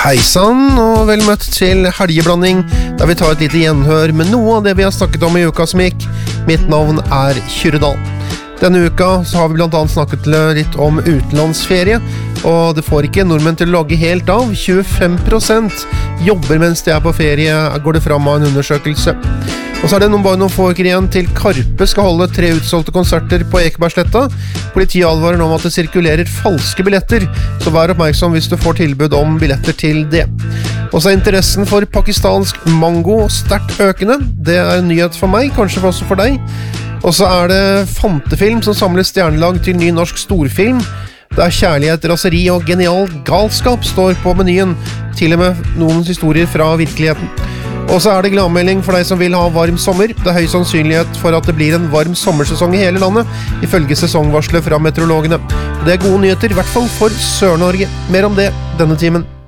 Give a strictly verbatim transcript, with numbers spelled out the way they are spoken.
Hei sann, og vel møtt til helgeblanding, der vi tar et lite gjenhør med noe av det vi har snakket om i uka som gikk. Mitt navn er Kyrredal. Denne uka så har vi blant annet snakket litt om utenlandsferie, og det får ikke nordmenn til å logge helt av. tjuefem prosent jobber mens de er på ferie, går det fram av en undersøkelse. Og så er det noen, bare noen få uker igjen til Karpe skal holde tre utsolgte konserter på Ekebergsletta. Politiet advarer nå om at det sirkulerer falske billetter, så vær oppmerksom hvis du får tilbud om billetter til det. Og så er interessen for pakistansk mango sterkt økende. Det er en nyhet for meg, kanskje også for deg. Og så er det Fantefilm som samler stjernelag til ny norsk storfilm. Der kjærlighet, raseri og genial galskap står på menyen, til og med noen historier fra virkeligheten. Og så er det gladmelding for deg som vil ha varm sommer. Det er høy sannsynlighet for at det blir en varm sommersesong i hele landet, ifølge sesongvarslet fra meteorologene. Det er gode nyheter, i hvert fall for Sør-Norge. Mer om det denne timen.